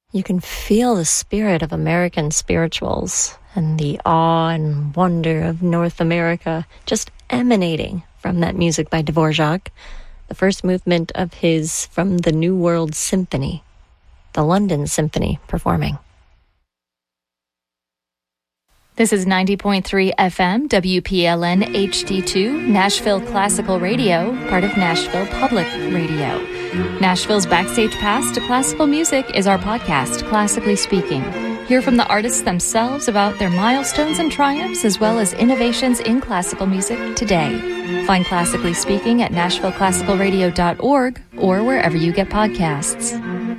You can feel the spirit of American spirituals and the awe and wonder of North America just emanating from that music by Dvorak, the first movement of his From the New World Symphony, the London Symphony performing. This is 90.3 FM, WPLN HD2, Nashville Classical Radio, part of Nashville Public Radio. Nashville's Backstage Pass to Classical Music is our podcast, Classically Speaking. Hear from the artists themselves about their milestones and triumphs, as well as innovations in classical music today. Find Classically Speaking at NashvilleClassicalRadio.org or wherever you get podcasts.